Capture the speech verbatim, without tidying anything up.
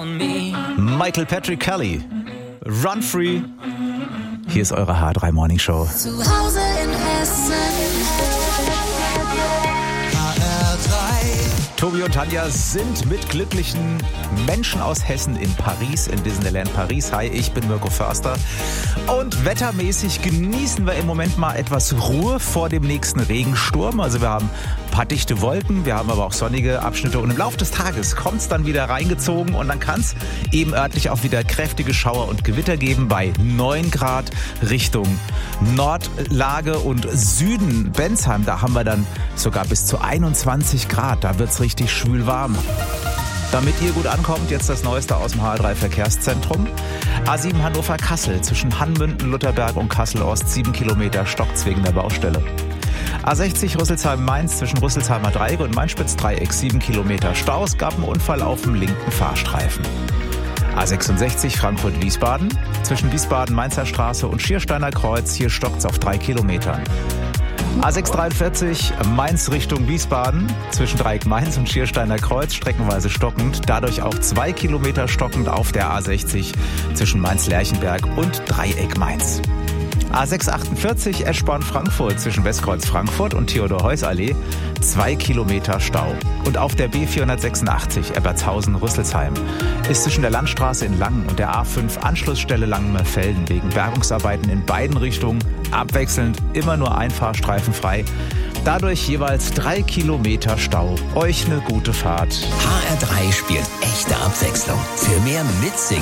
Michael Patrick Kelly, Run Free. Hier ist eure H drei Morning Show. Zu Hause in Hessen. H R drei. Tobi und Tanja sind mit glücklichen Menschen aus Hessen in Paris, in Disneyland Paris. Hi, ich bin Mirko Förster. Und wettermäßig genießen wir im Moment mal etwas Ruhe vor dem nächsten Regensturm. Also wir haben ein paar dichte Wolken, wir haben aber auch sonnige Abschnitte. Und im Laufe des Tages kommt es dann wieder reingezogen und dann kann es eben örtlich auch wieder kräftige Schauer und Gewitter geben bei neun Grad Richtung Nordlage und Süden. Bensheim, da haben wir dann sogar bis zu einundzwanzig Grad. Da wird es richtig schwül warm. Damit ihr gut ankommt, jetzt das Neueste aus dem H drei Verkehrszentrum. A sieben Hannover-Kassel zwischen Hannmünden, Lutherberg und Kassel-Ost, sieben Kilometer Stocks wegen der Baustelle. A sechzig Rüsselsheim-Mainz zwischen Rüsselsheimer Dreieck und Mainspitz-Dreieck, sieben Kilometer Staus, gab einen Unfall auf dem linken Fahrstreifen. A sechsundsechzig Frankfurt-Wiesbaden zwischen Wiesbaden-Mainzer Straße und Schiersteiner Kreuz, hier stockt's auf drei Kilometern. A sechshundertdreiundvierzig Mainz Richtung Wiesbaden zwischen Dreieck Mainz und Schiersteiner Kreuz streckenweise stockend, dadurch auch zwei Kilometer stockend auf der A sechzig zwischen Mainz-Lerchenberg und Dreieck Mainz. A sechshundertachtundvierzig Eschborn Frankfurt zwischen Westkreuz Frankfurt und Theodor-Heuss-Allee, zwei Kilometer Stau. Und auf der B vierhundertsechsundachtzig Ebertshausen-Rüsselsheim ist zwischen der Landstraße in Langen und der A fünf Anschlussstelle Langenmerfelden wegen Bergungsarbeiten in beiden Richtungen abwechselnd immer nur ein Fahrstreifen frei. Dadurch jeweils drei Kilometer Stau. Euch eine gute Fahrt. H R drei spielt echte Abwechslung. Für mehr Mitsingen